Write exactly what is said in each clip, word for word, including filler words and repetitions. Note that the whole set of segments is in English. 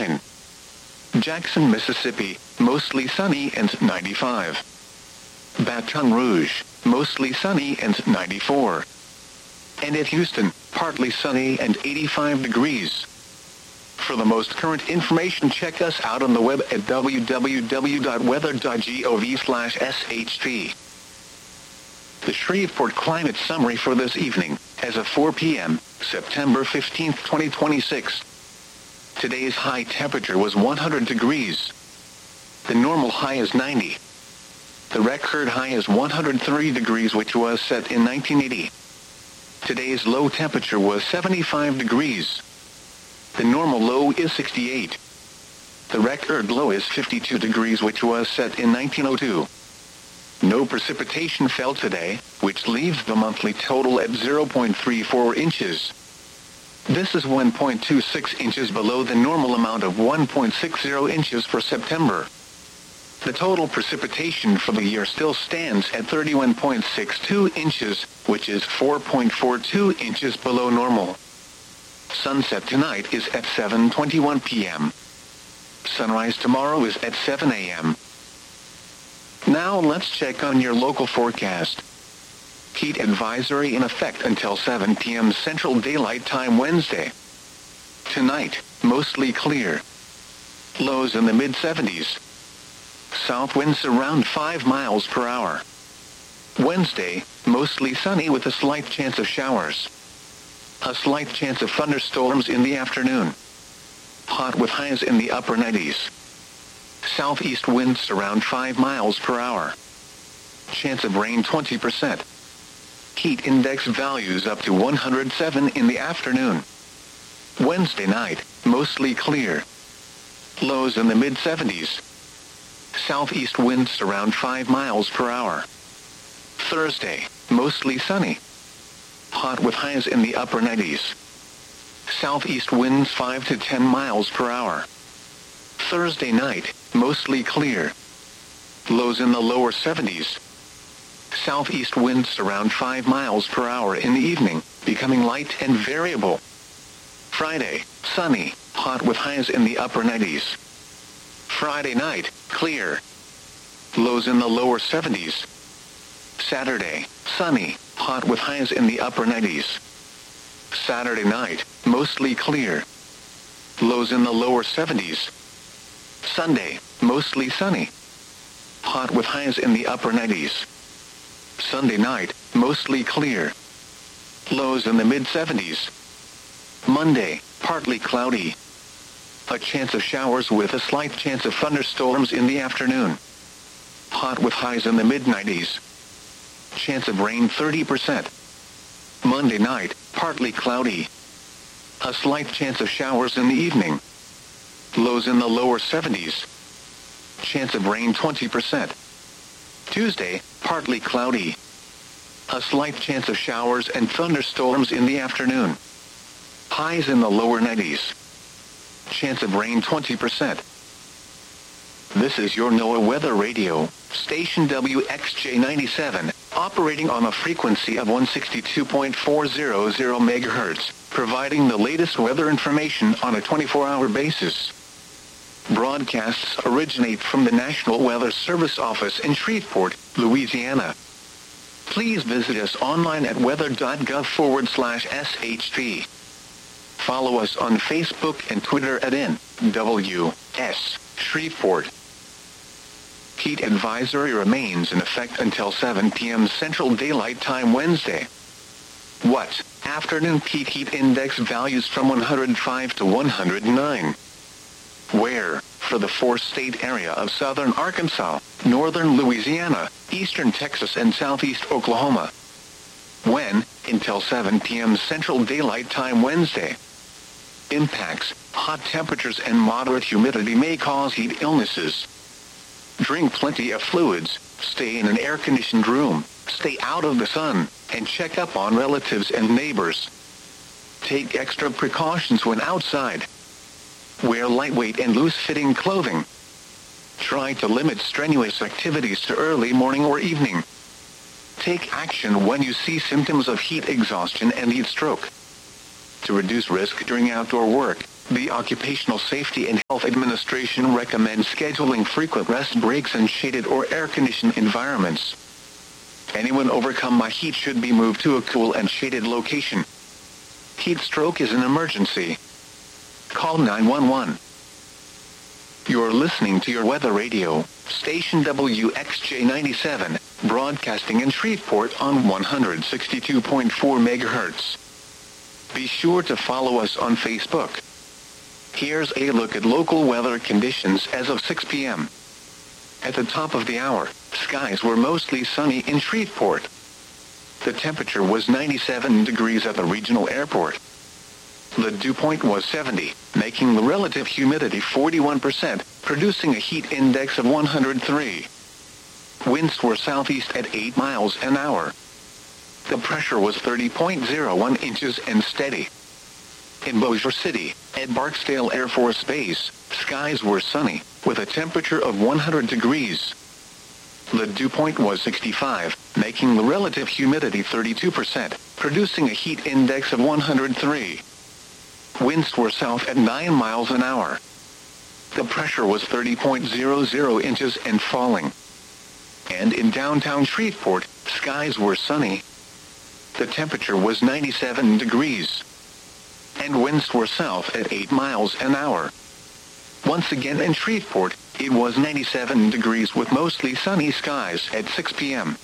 ninety-nine. Jackson, Mississippi, mostly sunny and ninety-five. Baton Rouge, mostly sunny and ninety-four. And at Houston, partly sunny and eighty-five degrees. For the most current information, check us out on the web at w w w dot weather dot gov slash s h p. The Shreveport Climate Summary for this evening, as of four p m, September fifteenth, twenty twenty-six. Today's high temperature was one hundred degrees. The normal high is ninety. The record high is one hundred three degrees, which was set in nineteen eighty. Today's low temperature was seventy-five degrees. The normal low is sixty-eight. The record low is fifty-two degrees, which was set in nineteen oh two. No precipitation fell today, which leaves the monthly total at zero point three four inches. This is one point two six inches below the normal amount of one point six zero inches for September. The total precipitation for the year still stands at thirty-one point six two inches, which is four point four two inches below normal. Sunset tonight is at seven twenty-one p m Sunrise tomorrow is at seven a m Now let's check on your local forecast. Heat advisory in effect until seven p m Central Daylight Time Wednesday. Tonight, mostly clear. Lows in the mid seventies. South winds around five miles per hour. Wednesday, mostly sunny with a slight chance of showers. A slight chance of thunderstorms in the afternoon. Hot with highs in the upper nineties. Southeast winds around five miles per hour. Chance of rain twenty percent. Heat index values up to one hundred seven in the afternoon. Wednesday night, mostly clear. Lows in the mid seventies. Southeast winds around five miles per hour. Thursday, mostly sunny. Hot with highs in the upper nineties. Southeast winds five to ten miles per hour. Thursday night, mostly clear. Lows in the lower seventies. Southeast winds around five miles per hour in the evening, becoming light and variable. Friday, sunny, hot with highs in the upper nineties. Friday night, clear. Lows in the lower seventies. Saturday, sunny, hot with highs in the upper nineties. Saturday night, mostly clear. Lows in the lower seventies. Sunday, mostly sunny. Hot with highs in the upper nineties. Sunday night, mostly clear. Lows in the mid seventies. Monday, partly cloudy. A chance of showers with a slight chance of thunderstorms in the afternoon. Hot with highs in the mid nineties. Chance of rain thirty percent. Monday night, partly cloudy. A slight chance of showers in the evening. Lows in the lower seventies. Chance of rain twenty percent. Tuesday, partly cloudy. A slight chance of showers and thunderstorms in the afternoon. Highs in the lower nineties. Chance of rain twenty percent. This is your NOAA Weather Radio, station W X J ninety-seven, operating on a frequency of one sixty-two point four hundred megahertz, providing the latest weather information on a twenty-four hour basis. Broadcasts originate from the National Weather Service office in Shreveport, Louisiana. Please visit us online at weather.gov forward slash SHP. Follow us on Facebook and Twitter at N W S Shreveport. Heat advisory remains in effect until seven p m Central Daylight Time Wednesday. What? Afternoon peak heat index values from one hundred five to one hundred nine. Where? For the four-state area of southern Arkansas, northern Louisiana, eastern Texas and southeast Oklahoma. When? Until seven p m Central Daylight Time Wednesday. Impacts: hot temperatures and moderate humidity may cause heat illnesses. Drink plenty of fluids, stay in an air-conditioned room, stay out of the sun, and check up on relatives and neighbors. Take extra precautions when outside. Wear lightweight and loose-fitting clothing. Try to limit strenuous activities to early morning or evening. Take action when you see symptoms of heat exhaustion and heat stroke. To reduce risk during outdoor work, The Occupational Safety and Health Administration recommends scheduling frequent rest breaks in shaded or air-conditioned environments. Anyone overcome by heat should be moved to a cool and shaded location. Heat stroke is an emergency. Call nine one one. You're listening to your weather radio, station W X J ninety-seven, broadcasting in Shreveport on one hundred sixty-two point four megahertz. Be sure to follow us on Facebook. Here's a look at local weather conditions as of six p.m. At the top of the hour, skies were mostly sunny in Shreveport. The temperature was ninety-seven degrees at the regional airport. The dew point was seventy, making the relative humidity forty-one percent, producing a heat index of one hundred three. Winds were southeast at eight miles an hour. The pressure was thirty point zero one inches and steady. In Bossier City, at Barksdale Air Force Base, skies were sunny, with a temperature of one hundred degrees. The dew point was sixty-five, making the relative humidity thirty-two percent, producing a heat index of one hundred three. Winds were south at nine miles an hour. The pressure was thirty point zero zero inches and falling. And in downtown Shreveport, skies were sunny. The temperature was ninety-seven degrees. And winds were south at eight miles an hour. Once again in Shreveport, it was ninety-seven degrees with mostly sunny skies at six p.m.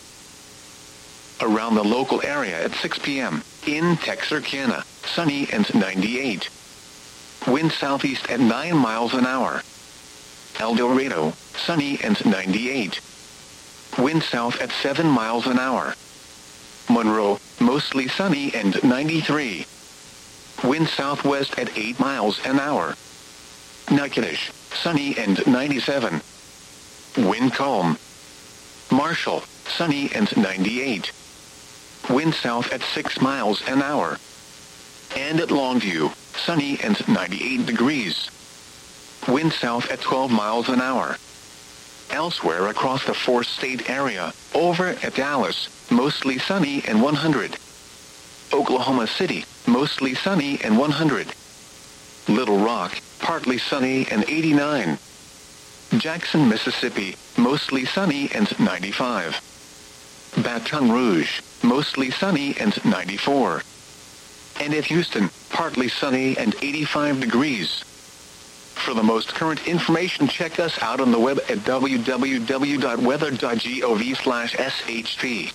Around the local area at six p.m., in Texarkana, sunny and ninety-eight. Wind southeast at nine miles an hour. El Dorado, sunny and ninety-eight. Wind south at seven miles an hour. Monroe, mostly sunny and ninety-three. Wind southwest at eight miles an hour. Natchitoches, sunny and ninety-seven. Wind calm. Marshall, sunny and ninety-eight. Wind south at six miles an hour. And at Longview, sunny and ninety-eight degrees. Wind south at twelve miles an hour. Elsewhere across the four-state area, over at Dallas, mostly sunny and one hundred. Oklahoma City, mostly sunny and one hundred. Little Rock, partly sunny and eighty-nine. Jackson, Mississippi, mostly sunny and ninety-five. Baton Rouge, mostly sunny and ninety-four. And at Houston, partly sunny and eighty-five degrees. For the most current information, check us out on the web at w w w dot weather dot gov slash s h p.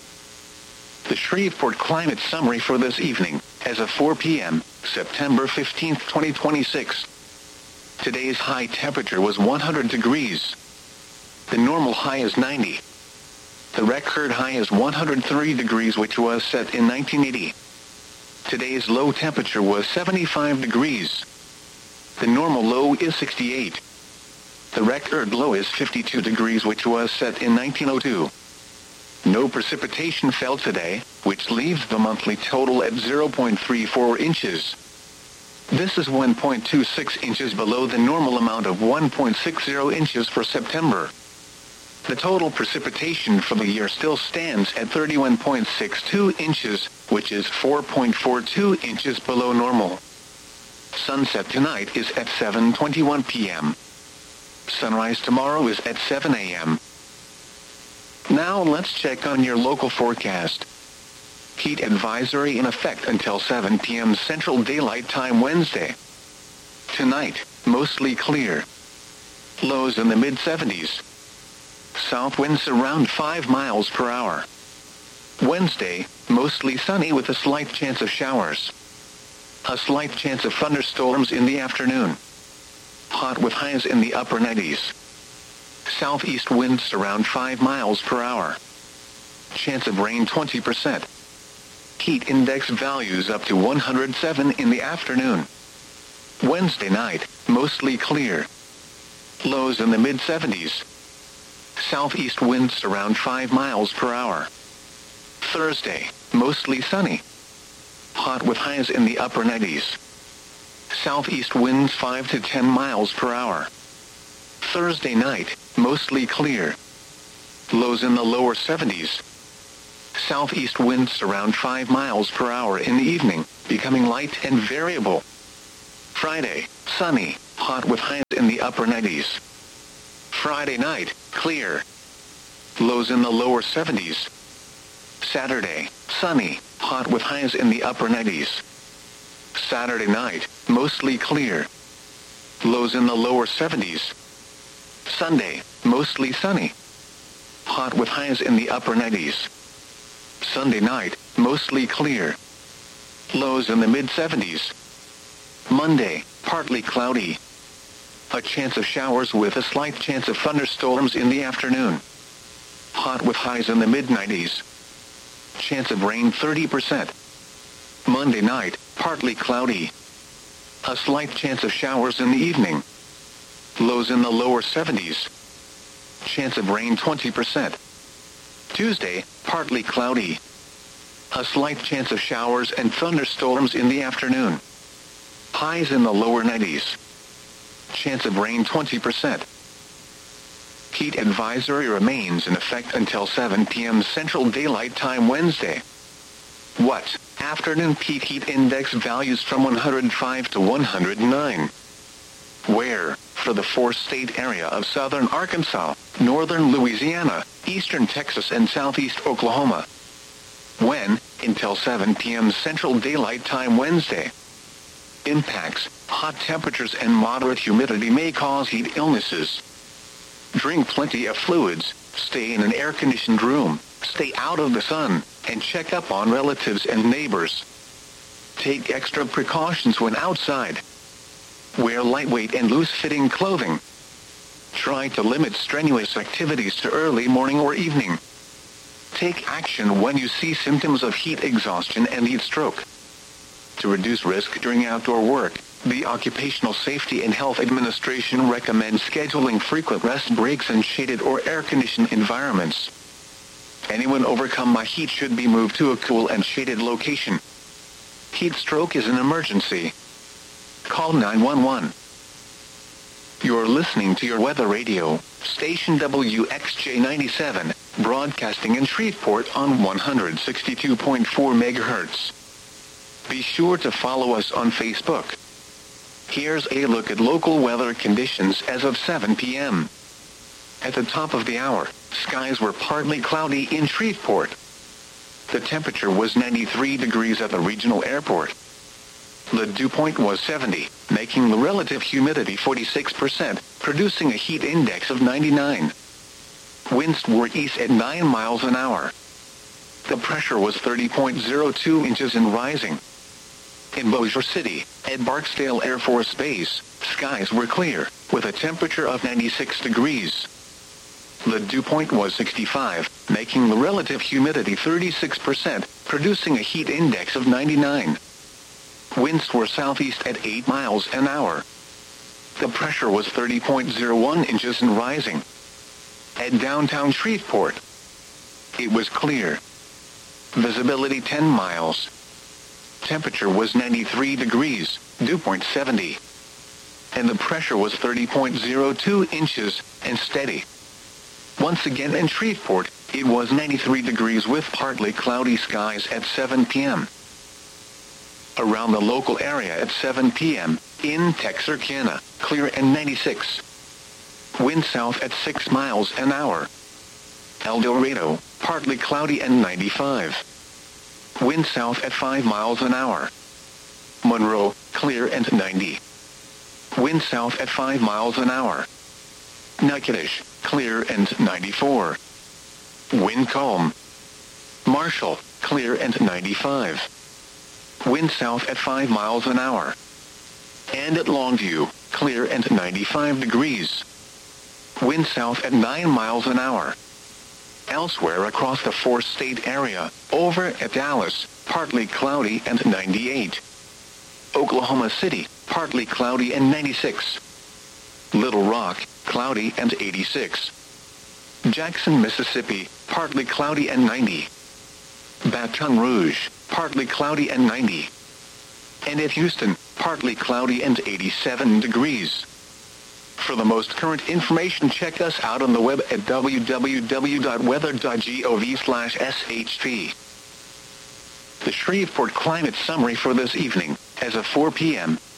The Shreveport Climate Summary for this evening, as of four p.m., September fifteenth, twenty twenty-six. Today's high temperature was one hundred degrees. The normal high is ninety. The record high is one hundred three degrees, which was set in nineteen eighty. Today's low temperature was seventy-five degrees. The normal low is sixty-eight. The record low is fifty-two degrees, which was set in nineteen oh two. No precipitation fell today, which leaves the monthly total at zero point three four inches. This is one point two six inches below the normal amount of one point six zero inches for September. The total precipitation for the year still stands at thirty-one point six two inches, which is four point four two inches below normal. Sunset tonight is at seven twenty-one p.m. Sunrise tomorrow is at seven a.m. Now let's check on your local forecast. Heat advisory in effect until seven p.m. Central Daylight Time Wednesday. Tonight, mostly clear. Lows in the mid seventies. South winds around five miles per hour. Wednesday, mostly sunny with a slight chance of showers. A slight chance of thunderstorms in the afternoon. Hot with highs in the upper nineties. Southeast winds around five miles per hour. Chance of rain twenty percent. Heat index values up to one hundred seven in the afternoon. Wednesday night, mostly clear. Lows in the mid seventies. Southeast winds around five miles per hour. Thursday, mostly sunny. Hot with highs in the upper nineties. Southeast winds five to ten miles per hour. Thursday night, mostly clear. Lows in the lower seventies. Southeast winds around five miles per hour in the evening, becoming light and variable. Friday, sunny, hot with highs in the upper nineties. Friday night, clear. Lows in the lower seventies. Saturday, sunny, hot with highs in the upper nineties. Saturday night, mostly clear. Lows in the lower seventies. Sunday, mostly sunny. Hot with highs in the upper nineties. Sunday night, mostly clear. Lows in the mid-seventies. Monday, partly cloudy. A chance of showers with a slight chance of thunderstorms in the afternoon. Hot with highs in the mid-nineties. Chance of rain thirty percent. Monday night, partly cloudy. A slight chance of showers in the evening. Lows in the lower seventies. Chance of rain twenty percent. Tuesday, partly cloudy. A slight chance of showers and thunderstorms in the afternoon. Highs in the lower nineties. Chance of rain twenty percent. Heat advisory remains in effect until seven p.m. Central Daylight Time Wednesday. What? Afternoon peak heat index values from one hundred five to one hundred nine. Where? For the four-state area of southern Arkansas, northern Louisiana, eastern Texas and southeast Oklahoma. When? Until seven p.m. Central Daylight Time Wednesday. Impacts: hot temperatures and moderate humidity may cause heat illnesses. Drink plenty of fluids, stay in an air-conditioned room, stay out of the sun, and check up on relatives and neighbors. Take extra precautions when outside. Wear lightweight and loose-fitting clothing. Try to limit strenuous activities to early morning or evening. Take action when you see symptoms of heat exhaustion and heat stroke. To reduce risk during outdoor work, the Occupational Safety and Health Administration recommends scheduling frequent rest breaks in shaded or air-conditioned environments. Anyone overcome by heat should be moved to a cool and shaded location. Heat stroke is an emergency. Call nine one one. You're listening to your weather radio, station W X J ninety-seven, broadcasting in Shreveport on one hundred sixty-two point four megahertz. Be sure to follow us on Facebook. Here's a look at local weather conditions as of seven p.m. At the top of the hour, skies were partly cloudy in Shreveport. The temperature was ninety-three degrees at the regional airport. The dew point was seventy, making the relative humidity forty-six percent, producing a heat index of ninety-nine. Winds were east at nine miles an hour. The pressure was thirty point zero two inches and rising. In Bossier City, at Barksdale Air Force Base, skies were clear, with a temperature of ninety-six degrees. The dew point was sixty-five, making the relative humidity thirty-six percent, producing a heat index of ninety-nine. Winds were southeast at eight miles an hour. The pressure was thirty point zero one inches and rising. At downtown Shreveport, it was clear. Visibility ten miles. Temperature was ninety-three degrees, dew point seventy. And the pressure was thirty point zero two inches, and steady. Once again in Shreveport, it was ninety-three degrees with partly cloudy skies at seven p.m. Around the local area at seven p.m., in Texarkana, clear and ninety-six. Wind south at six miles an hour. El Dorado, partly cloudy and ninety-five. Wind south at five miles an hour. Monroe, clear and ninety. Wind south at five miles an hour. Natchitoches, clear and ninety-four. Wind calm. Marshall, clear and ninety-five. Wind south at five miles an hour. And at Longview, clear and ninety-five degrees. Wind south at nine miles an hour. Elsewhere across the four-state area, over at Dallas, partly cloudy and ninety-eight. Oklahoma City, partly cloudy and ninety-six. Little Rock, cloudy and eighty-six. Jackson, Mississippi, partly cloudy and ninety. Baton Rouge, partly cloudy and ninety. And at Houston, partly cloudy and eighty-seven degrees. For the most current information, check us out on the web at w w w dot weather dot gov slash s h p. The Shreveport Climate Summary for this evening, as of four p.m.,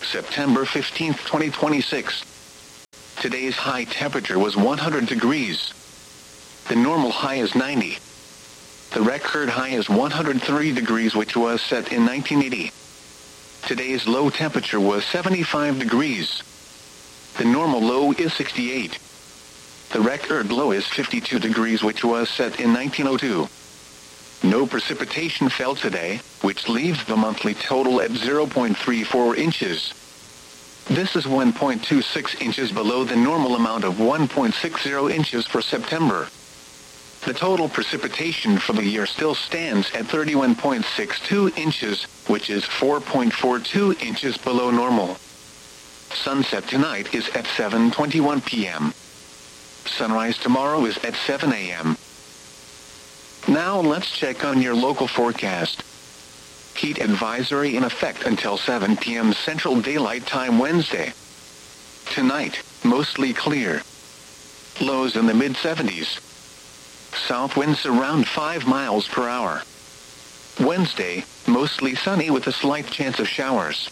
September fifteenth, twenty twenty-six. Today's high temperature was one hundred degrees. The normal high is ninety. The record high is one hundred three degrees, which was set in nineteen eighty. Today's low temperature was seventy-five degrees. The normal low is sixty-eight. The record low is fifty-two degrees, which was set in nineteen oh two. No precipitation fell today, which leaves the monthly total at zero point three four inches. This is one point two six inches below the normal amount of one point six zero inches for September. The total precipitation for the year still stands at thirty-one point six two inches, which is four point four two inches below normal. Sunset tonight is at seven twenty-one p m Sunrise tomorrow is at seven a m Now let's check on your local forecast. Heat advisory in effect until seven p m Central Daylight Time Wednesday. Tonight, mostly clear. Lows in the mid seventies. South winds around five miles per hour. Wednesday, mostly sunny with a slight chance of showers.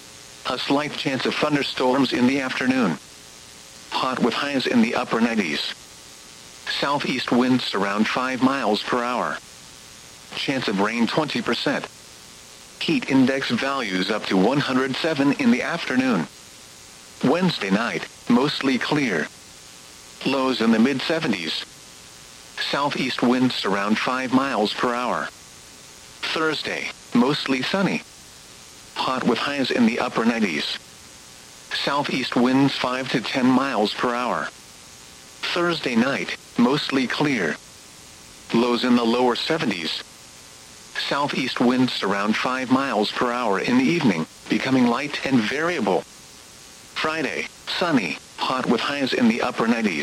A slight chance of thunderstorms in the afternoon. Hot with highs in the upper nineties. Southeast winds around five miles per hour. Chance of rain twenty percent. Heat index values up to one hundred seven in the afternoon. Wednesday night, mostly clear. Lows in the mid seventies. Southeast winds around five miles per hour. Thursday, mostly sunny. Hot with highs in the upper nineties. Southeast winds five to ten miles per hour. Thursday night, mostly clear. Lows in the lower seventies. Southeast winds around five miles per hour in the evening, becoming light and variable. Friday, sunny, hot with highs in the upper nineties.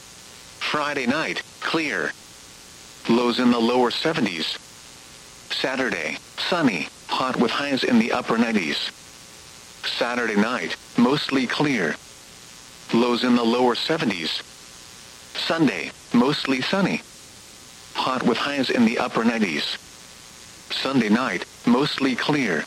Friday night, clear. Lows in the lower seventies. Saturday, sunny, hot with highs in the upper nineties. Saturday night, mostly clear. Lows in the lower seventies. Sunday, mostly sunny. Hot with highs in the upper nineties. Sunday night, mostly clear.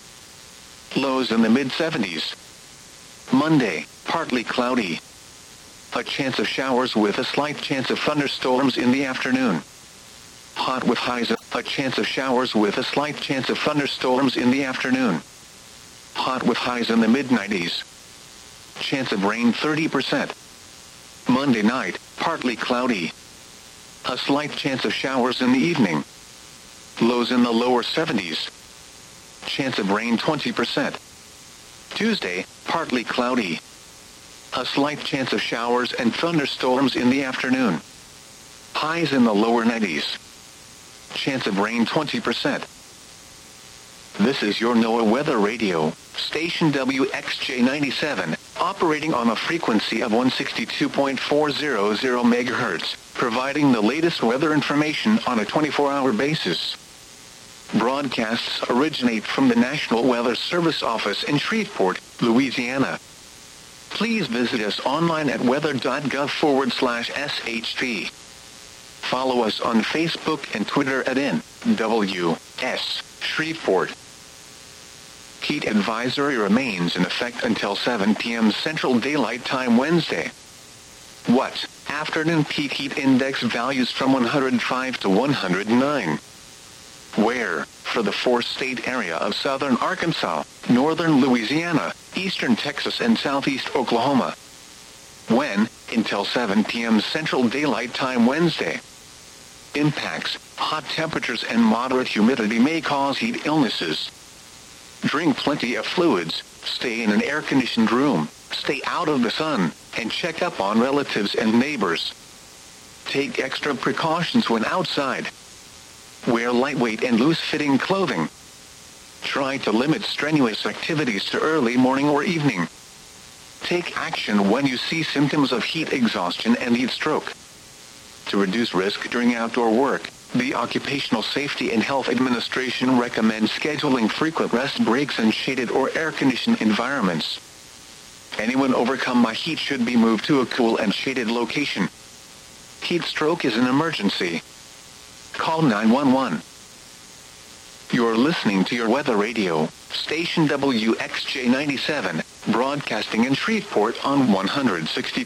Lows in the mid seventies. Monday, partly cloudy. A chance of showers with a slight chance of thunderstorms in the afternoon. Hot with highs, a chance of showers with a slight chance of thunderstorms in the afternoon. Hot with highs in the mid nineties. Chance of rain thirty percent. Monday night, partly cloudy. A slight chance of showers in the evening. Lows in the lower seventies. Chance of rain twenty percent. Tuesday, partly cloudy. A slight chance of showers and thunderstorms in the afternoon. Highs in the lower nineties. Chance of rain twenty percent. This is your NOAA Weather Radio, station W X J ninety-seven, operating on a frequency of one sixty-two point four hundred megahertz, providing the latest weather information on a twenty-four hour basis. Broadcasts originate from the National Weather Service office in Shreveport, Louisiana. Please visit us online at weather.gov forward slash SHP. Follow us on Facebook and Twitter at N W S Shreveport. Heat advisory remains in effect until seven p m Central Daylight Time Wednesday. What? Afternoon peak heat index values from one hundred five to one hundred nine. Where? For the four-state area of southern Arkansas, northern Louisiana, eastern Texas and southeast Oklahoma. When? Until seven p m Central Daylight Time Wednesday. Impacts: hot temperatures and moderate humidity may cause heat illnesses. Drink plenty of fluids, stay in an air-conditioned room, stay out of the sun, and check up on relatives and neighbors. Take extra precautions when outside. Wear lightweight and loose-fitting clothing. Try to limit strenuous activities to early morning or evening. Take action when you see symptoms of heat exhaustion and heat stroke. To reduce risk during outdoor work, the Occupational Safety and Health Administration recommends scheduling frequent rest breaks in shaded or air-conditioned environments. Anyone overcome by heat should be moved to a cool and shaded location. Heat stroke is an emergency. Call nine one one. You're listening to your weather radio, station W X J ninety-seven, broadcasting in Shreveport on one hundred sixty